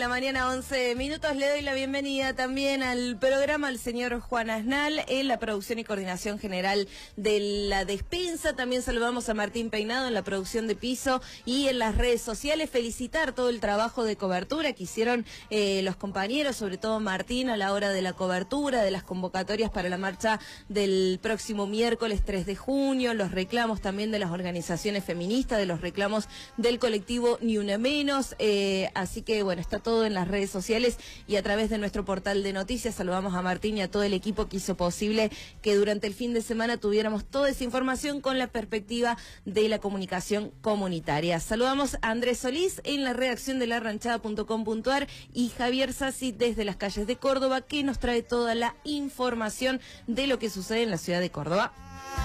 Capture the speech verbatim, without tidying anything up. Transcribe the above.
la mañana, once minutos. Le doy la bienvenida también al programa al señor Juan Asnal en la producción y coordinación general de la despensa. También saludamos a Martín Peinado en la producción de piso y en las redes sociales. Felicitar todo el trabajo de cobertura que hicieron eh, los compañeros, sobre todo Martín, a la hora de la cobertura, de las convocatorias para la marcha del próximo miércoles tres de junio, los reclamos también de las organizaciones feministas, de los reclamos del colectivo Ni Una Menos. Eh, así que bueno, está todo en las redes sociales y a través de nuestro portal de noticias. Saludamos a Martín y a todo el equipo que hizo posible que durante el fin de semana tuviéramos toda esa información con la perspectiva de la comunicación comunitaria. Saludamos a Andrés Solís en la redacción de la ranchada punto com punto ar y Javier Sassi desde las calles de Córdoba, que nos trae toda la información de lo que sucede en la ciudad de Córdoba.